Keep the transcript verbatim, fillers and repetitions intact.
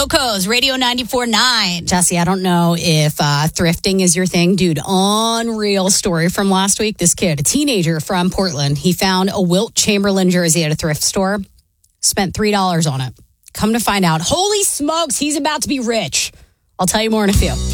Yoko's Radio ninety-four point nine. Jesse, I don't know if uh, thrifting is your thing. Dude, unreal story from last week. This kid, a teenager from Portland, he found a Wilt Chamberlain jersey at a thrift store, spent three dollars on it. Come to find out, holy smokes, he's about to be rich. I'll tell you more in a few.